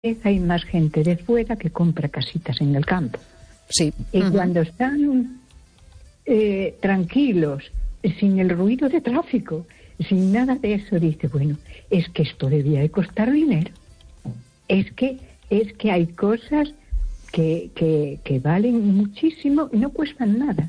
hay más gente de fuera que compra casitas en el campo. Sí. Y cuando están tranquilos, sin el ruido de tráfico, sin nada de eso, dice, bueno, es que esto debía de costar dinero. Es que hay cosas que valen muchísimo y no cuestan nada.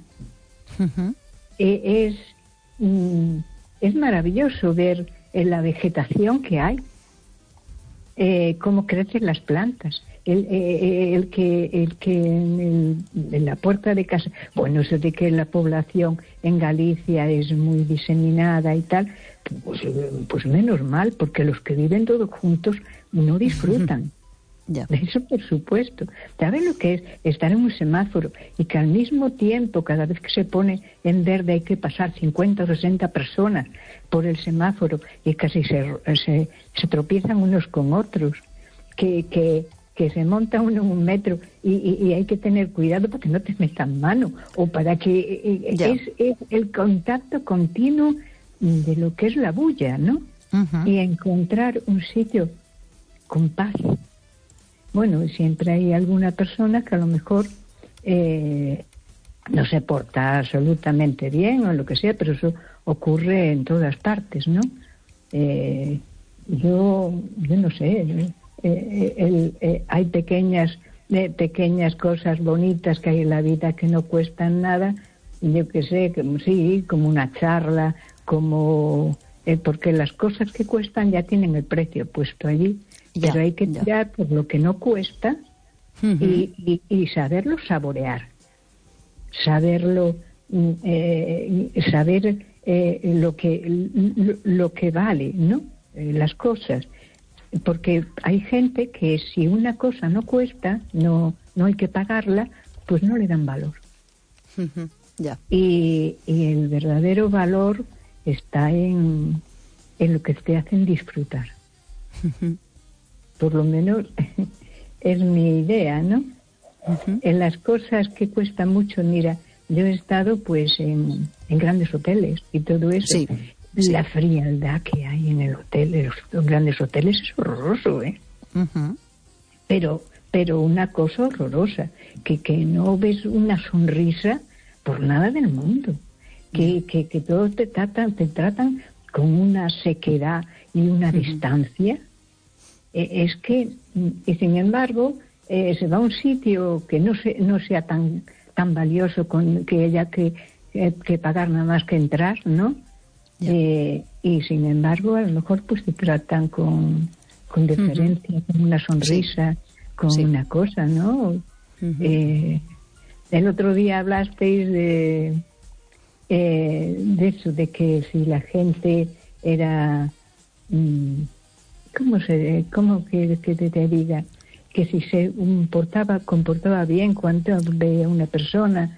Es maravilloso ver la vegetación que hay, cómo crecen las plantas. El que en la puerta de casa, bueno, eso de que la población en Galicia es muy diseminada y tal, pues menos mal, porque los que viven todos juntos no disfrutan. Ya. Eso por supuesto. ¿Saben lo que es estar en un semáforo y que al mismo tiempo, cada vez que se pone en verde, hay que pasar 50 o 60 personas por el semáforo y casi se tropiezan unos con otros, que se monta uno en un metro y hay que tener cuidado para que no te metan mano, o para que es el contacto continuo de lo que es la bulla, ¿no? Y encontrar un sitio con paz. Bueno, siempre hay alguna persona que a lo mejor no se porta absolutamente bien o lo que sea, pero eso ocurre en todas partes, ¿no? Yo no sé, hay pequeñas cosas bonitas que hay en la vida que no cuestan nada, yo que sé, como una charla, como porque las cosas que cuestan ya tienen el precio puesto allí. Pero hay que tirar por lo que no cuesta y saberlo saborear, saber lo que vale, ¿no? Las cosas, porque hay gente que si una cosa no cuesta, no hay que pagarla, pues no le dan valor. Y el verdadero valor está en lo que te hacen disfrutar. Por lo menos es mi idea, ¿no? En las cosas que cuestan mucho, mira, yo he estado pues en grandes hoteles y todo eso. Sí. La frialdad que hay en el hotel, en los grandes hoteles, es horroroso, ¿eh? Pero una cosa horrorosa, que no ves una sonrisa por nada del mundo, que todos te tratan con una sequedad y una distancia. Es que, y sin embargo, se va a un sitio que no sea tan valioso, con que haya que pagar nada más que entrar, ¿no? Y sin embargo, a lo mejor pues te tratan con deferencia, con una sonrisa, con una cosa, ¿no? El otro día hablasteis de eso, de que si la gente era... ¿Cómo que te diga? Que si se comportaba bien cuando veía una persona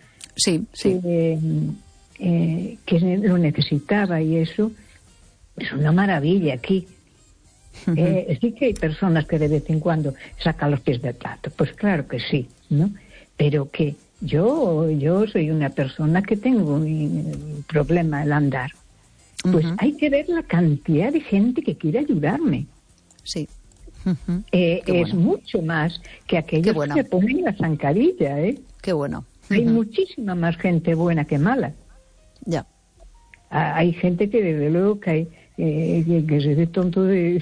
que lo necesitaba, y eso es una maravilla aquí. Sí que hay personas que de vez en cuando sacan los pies del plato, pues claro que sí, ¿no? Pero que yo soy una persona que tengo un problema al andar. Pues hay que ver la cantidad de gente que quiere ayudarme. Sí. Es mucho más que aquellos que se ponen la zancadilla, ¿eh? Qué bueno. Hay muchísima más gente buena que mala. Ya. Hay gente que desde luego que se ve tonto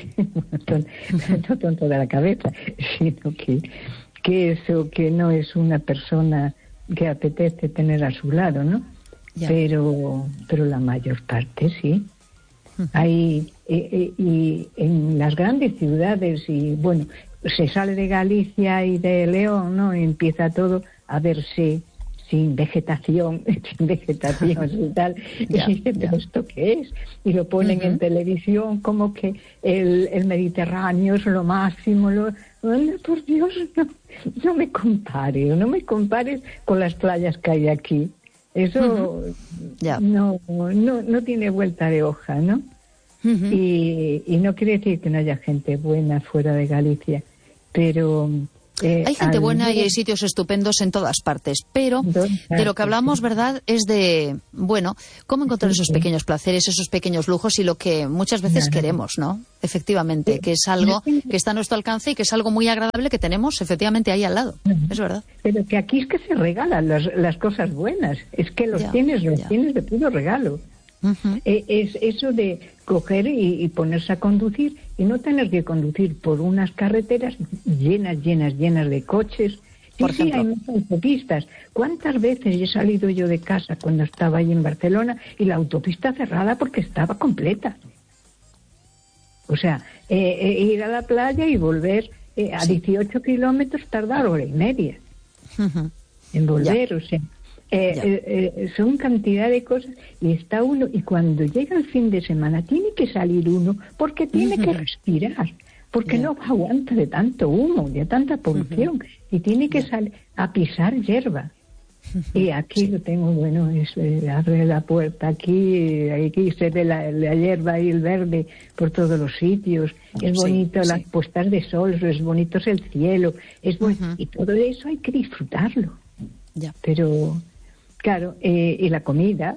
no tonto de la cabeza, sino que no es una persona que apetece tener a su lado, ¿no? Ya. Pero la mayor parte sí. Hay y en las grandes ciudades, y bueno, se sale de Galicia y de León, ¿no? Y empieza todo a verse sin vegetación y tal. Ya, y dice, ¿pero esto qué es? Y lo ponen en televisión como que el Mediterráneo es lo máximo. Por Dios, no me compares con las playas que hay aquí. Eso no tiene vuelta de hoja, ¿no? Y no quiere decir que no haya gente buena fuera de Galicia, pero Hay gente buena y hay sitios estupendos en todas partes, pero de lo que hablamos, ¿verdad?, es de, bueno, cómo encontrar esos pequeños placeres, esos pequeños lujos y lo que muchas veces queremos, ¿no? Efectivamente, que es algo que está a nuestro alcance y que es algo muy agradable que tenemos efectivamente ahí al lado, es verdad. Pero que aquí es que se regalan las cosas buenas, es que los tienes de puro regalo. Es eso de coger y ponerse a conducir y no tener que conducir por unas carreteras llenas de coches. Por ejemplo, hay muchas autopistas. ¿Cuántas veces he salido yo de casa cuando estaba allí en Barcelona y la autopista cerrada porque estaba completa? O sea, ir a la playa y volver a 18 kilómetros tardar hora y media en volver, o sea... son cantidad de cosas y está uno, y cuando llega el fin de semana tiene que salir uno porque tiene que respirar, porque no aguanta de tanto humo, de tanta polución, y tiene que salir a pisar hierba. Y aquí lo tengo, bueno, abre la puerta, aquí se ve la hierba y el verde por todos los sitios, es bonito las puestas de sol, es bonito el cielo, y todo eso hay que disfrutarlo. Pero... Claro, y la comida,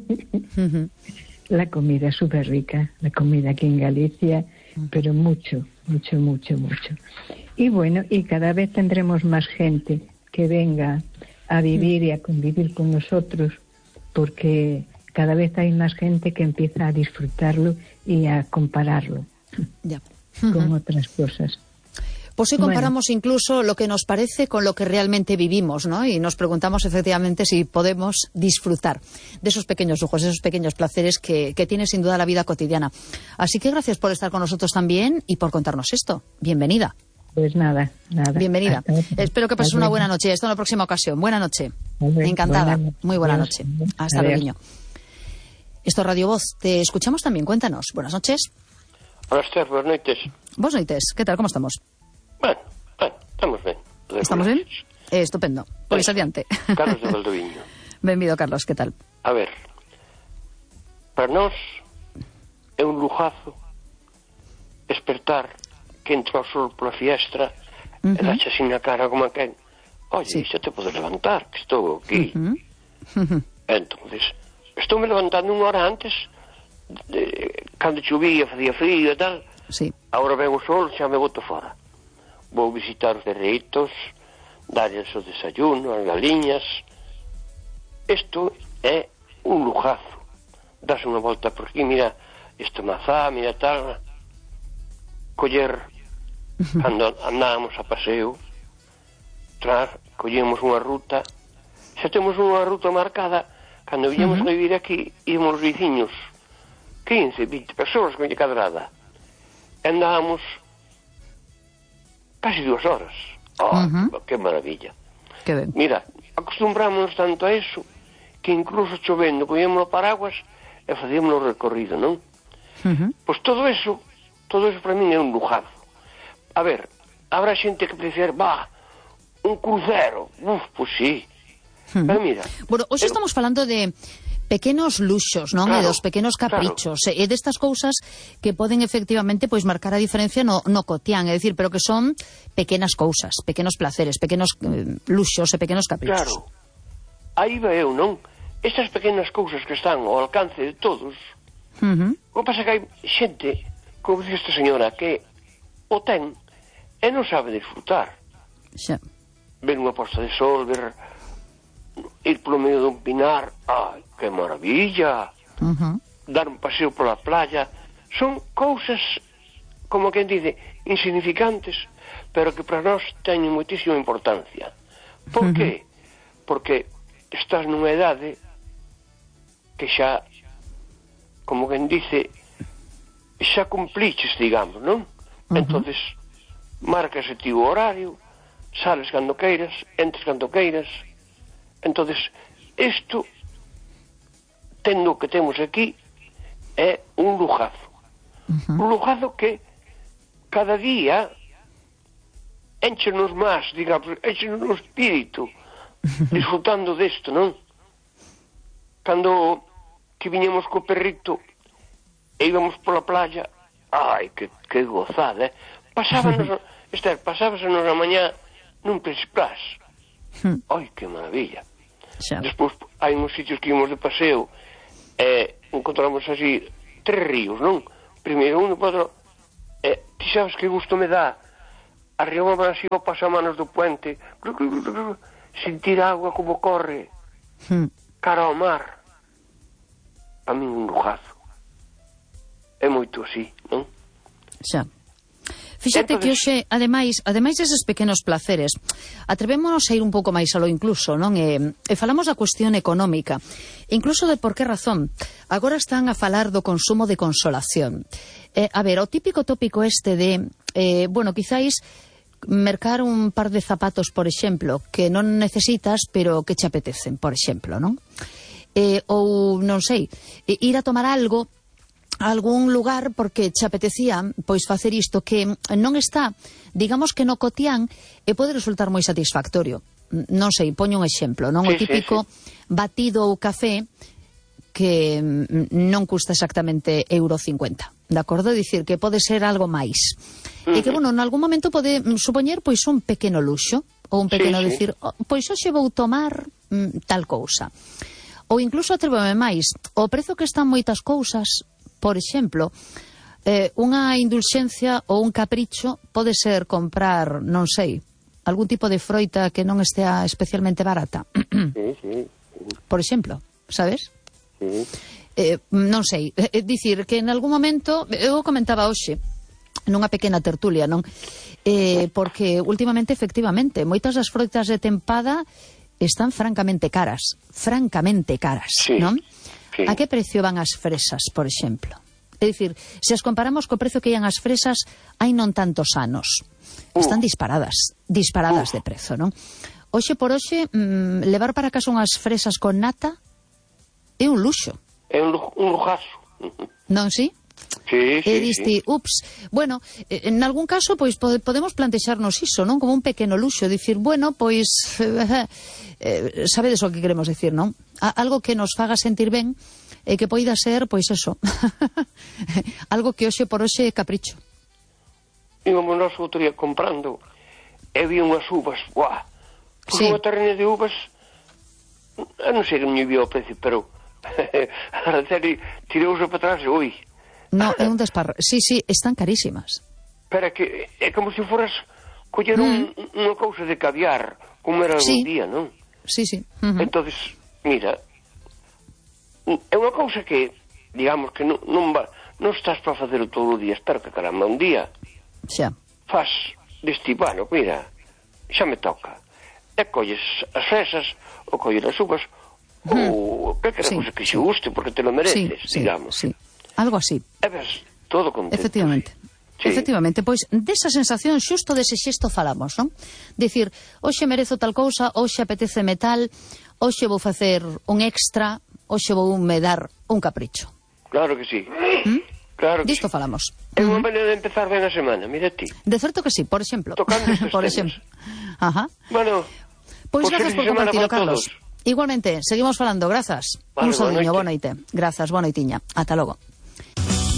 la comida es súper rica, la comida aquí en Galicia, pero mucho. Y bueno, y cada vez tendremos más gente que venga a vivir y a convivir con nosotros, porque cada vez hay más gente que empieza a disfrutarlo y a compararlo con otras cosas. Pues hoy comparamos incluso lo que nos parece con lo que realmente vivimos, ¿no? Y nos preguntamos efectivamente si podemos disfrutar de esos pequeños lujos, de esos pequeños placeres que tiene sin duda la vida cotidiana. Así que gracias por estar con nosotros también y por contarnos esto. Bienvenida. Pues nada. Bienvenida. Espero que pases una buena noche. Hasta una próxima ocasión. Buena noche. Encantada. Muy buena noche. Hasta luego. Esto es Radio Voz. Te escuchamos también. Cuéntanos. Buenas noches. Hola, Esther. Buenas noches. Buenas noches. ¿Qué tal? ¿Cómo estamos? Bueno, estamos ben. Estamos ben? Estupendo. Pois adiante. Carlos de Valdoviño. Benvido, Carlos, que tal? A ver, para nós é un lujazo despertar que entra o sol pola fiestra e daxe así na cara como a quen. Oye, xa te podes levantar, que estou aquí. Entonces, estou me levantando unha hora antes, cando chovía, facía frío e tal. Sí. Agora ven o sol, xa me boto fora. Vou visitar os derreitos, darles o desayuno, as galiñas. Isto é un lujazo. Das unha volta por aquí, mira, isto mazá, mira tal. Coller, cando andábamos a paseo, collemos unha ruta. Xa temos unha ruta marcada, cando viñamos a vivir aquí, íamos os veciños, 15, 20 persoas con cadrada. Andábamos casi 2 horas. Que maravilla. Que ben. Mira, acostumbramos tanto a eso que incluso chovendo poñemos o paraguas e facíamos o recorrido, non? Pois todo eso para min é un lujazo. A ver, habrá xente que prefiere, un crucero. Pois sí. Pero mira, bueno, hoxe estamos falando de pequenos luxos, non? E dos pequenos caprichos, e destas cousas que poden efectivamente pois marcar a diferencia no cotián, é dicir, pero que son pequenas cousas, pequenos placeres, pequenos luxos e pequenos caprichos. Claro. Aí va eu, non? Estas pequenas cousas que están ao alcance de todos. O que pasa que hai xente, como dice esta señora, que o ten e non sabe disfrutar. Xa. Ver unha posta de sol, ir polo medio dun pinar, ai, que maravilla. Dar un paseo pola playa. Son cousas, como quen dice, insignificantes, pero que para nós teñen moitísima importancia. Por qué? Porque estás nunha idade que xa, como quen dice, xa cumpliches, digamos, non? Entonces, marcase ti o horario, sales cando queiras, entres cando queiras. Entonces, isto, tendo o que temos aquí, é un lujazo. Un lujazo que cada día enchenos máis, digamos, enchenos o espírito, disfrutando desto, non? Cando que viñemos co perrito e íbamos pola playa, ai, que gozada, pasábanos a mañá nun Principlas. Ai, que maravilla. Despois hai uns sitios que ímos de paseo e encontramos así 3 ríos, non? Primeiro un, outro. Ti sabes que gusto me dá arriba así ao pasamanos do puente, sentir a agua como corre cara ao mar. A mí un lujazo. É moito así, non? Xa. Fíxate que hoxe, ademais deses pequenos placeres, atrevémonos a ir un pouco máis alo incluso, non? E falamos da cuestión económica, incluso de por que razón. Agora están a falar do consumo de consolación. A ver, o típico tópico este de, bueno, quizáis mercar un par de zapatos, por exemplo, que non necesitas, pero que che apetecen, por exemplo, non? Ou, non sei, ir a tomar algo a algún lugar porque che apetecía pois facer isto que non está, digamos que no cotián, e pode resultar moi satisfactorio. Non sei, poño un exemplo, non? O típico batido ou café que non custa exactamente €50, de acordo? Dicir que pode ser algo máis. E que, bueno, en algún momento pode supoñer pois un pequeno luxo, ou un pequeno dicir, pois hoxe vou tomar tal cousa. Ou incluso atrévome máis, o prezo que están moitas cousas. Por exemplo, unha indulxencia ou un capricho pode ser comprar, non sei, algún tipo de froita que non estea especialmente barata. Por exemplo, sabes? Non sei, dicir que en algún momento, eu comentaba hoxe, nunha pequena tertulia, non? Porque últimamente, efectivamente, moitas das froitas de tempada están francamente caras, non? A que precio van as fresas, por exemplo? É dicir, se as comparamos co precio que ian as fresas hai non tantos anos, están disparadas de prezo, non? Hoxe por hoxe, levar para casa unhas fresas con nata é un luxo. É un lujazo. Non, sí? Sí. Ups, bueno, en algún caso pois podemos plantexarnos iso, non? Como un pequeno luxo, dicir, bueno, pois sabedes o que queremos dicir, non? Algo que nos faga sentir ben e que poida ser, pois eso, algo que hoxe por hoxe é capricho. Íbamos nós outro día comprando e vi unhas uvas, guau, unha terrena de uvas, non sei que non vio o precio, pero a serie tirouse para atrás e oi. No, é un desparro. Sí, están carísimas. Pero que é como se foras coller unha cousa de caviar, como era un día, non? Sí. Entonces, mira, é unha cousa que, digamos, que non estás para facer todo o día, espero que caramba, un día xa faz deste, bueno, mira, xa me toca, e colles as fresas, ou colles as uvas, ou calquera cousa que xe guste, porque te lo mereces, digamos. Sí. Algo así. E ves, todo contento. Efectivamente, pois desa sensación xusto dese xesto falamos, non? Dicir, hoxe merezo tal cousa, hoxe apetece metal, hoxe vou facer un extra, hoxe vou me dar un capricho. Claro que sí. Claro que disto falamos. É unha maneira de empezar ben a semana, mira ti. De certo que sí, por exemplo. Tocando estes por temas. exemplo. Ajá. Bueno, pois grazas por compartirlo, Carlos. Igualmente, seguimos falando, grazas. Un saludiño, boa noite. Grazas, boa noitiña. Ata logo.